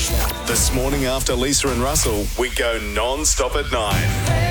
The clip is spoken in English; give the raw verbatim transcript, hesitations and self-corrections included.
This morning after Lisa and Russell, we go non-stop at nine.